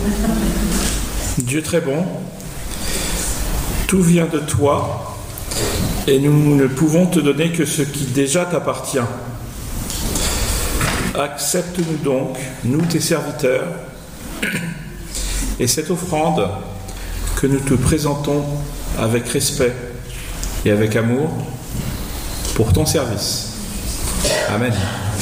Dieu très bon, tout vient de toi et nous ne pouvons te donner que ce qui déjà t'appartient. Accepte-nous donc, nous tes serviteurs, et cette offrande que nous te présentons avec respect et avec amour pour ton service. Amen.